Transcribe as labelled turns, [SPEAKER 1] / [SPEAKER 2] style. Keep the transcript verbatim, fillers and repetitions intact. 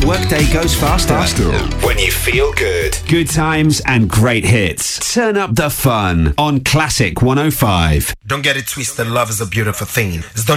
[SPEAKER 1] your workday goes faster.
[SPEAKER 2] Faster.
[SPEAKER 3] When you feel good.
[SPEAKER 1] Good times and great hits. Turn up the fun on Classic one oh five.
[SPEAKER 4] Don't get it twisted, love is a beautiful thing. It's